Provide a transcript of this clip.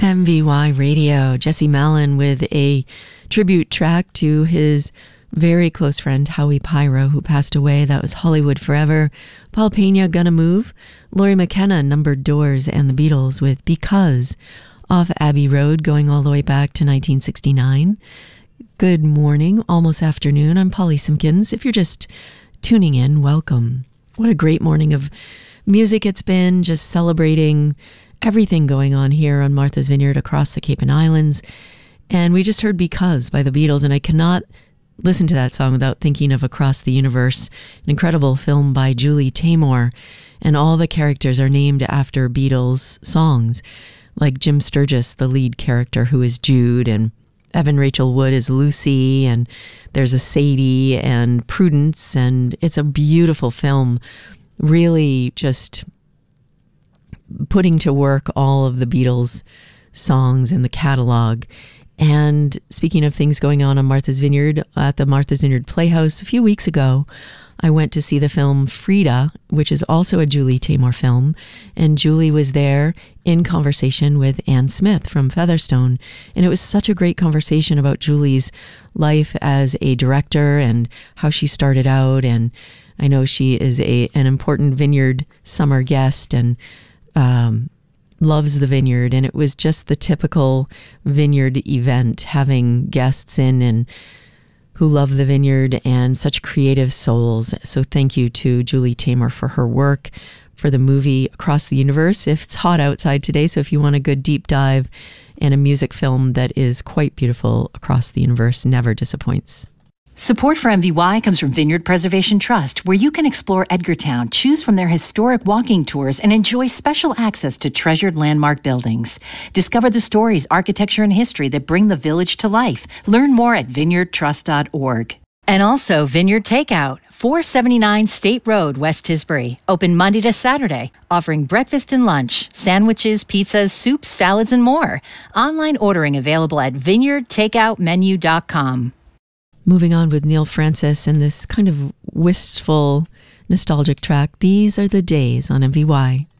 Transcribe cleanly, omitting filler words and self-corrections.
MVY Radio, Jesse Malin with a tribute track to his very close friend Howie Pyro, who passed away. That was Hollywood Forever. Paul Pena, Gonna Move. Laurie McKenna, Numbered Doors, and the Beatles with Because off Abbey Road, going all the way back to 1969. Good morning, almost afternoon. I'm Polly Simpkins. If you're just tuning in, welcome. What a great morning of music it's been, just celebrating everything going on here on Martha's Vineyard across the Cape and Islands. And we just heard Because by the Beatles, and I cannot listen to that song without thinking of Across the Universe, an incredible film by Julie Taymor, and all the characters are named after Beatles songs, like Jim Sturgis, the lead character, who is Jude, and Evan Rachel Wood is Lucy, and there's a Sadie and Prudence, and it's a beautiful film, really just putting to work all of the Beatles songs in the catalog. And speaking of things going on Martha's Vineyard, at the Martha's Vineyard Playhouse a few weeks ago, I went to see the film Frida, which is also a Julie Taymor film, and Julie was there in conversation with Anne Smith from Featherstone, and it was such a great conversation about Julie's life as a director and how she started out, and I know she is an important Vineyard summer guest, and loves the Vineyard, and it was just the typical Vineyard event, having guests in and who love the Vineyard and such creative souls. So thank you to Julie Taymor for her work, for the movie Across the Universe. It's hot outside today, so if you want a good deep dive and a music film that is quite beautiful, Across the Universe never disappoints. Support for MVY comes from Vineyard Preservation Trust, where you can explore Edgartown, choose from their historic walking tours, and enjoy special access to treasured landmark buildings. Discover the stories, architecture, and history that bring the village to life. Learn more at vineyardtrust.org. And also Vineyard Takeout, 479 State Road, West Tisbury. Open Monday to Saturday, offering breakfast and lunch, sandwiches, pizzas, soups, salads, and more. Online ordering available at vineyardtakeoutmenu.com. Moving on with Neil Francis and this kind of wistful, nostalgic track, These Are the Days on MVY.